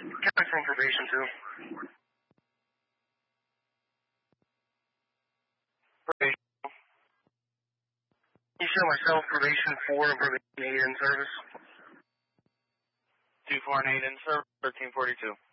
Captain from probation 2. Probation. You show myself probation 4 and probation 8 in service. 2 4 and 8 in service, 1342.